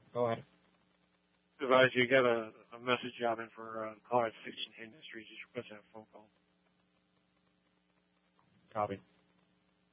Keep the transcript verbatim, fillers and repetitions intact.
Go ahead. Advise you got a, a message out in for uh, Colorado Fiction Industries. Just request that phone call. Copy.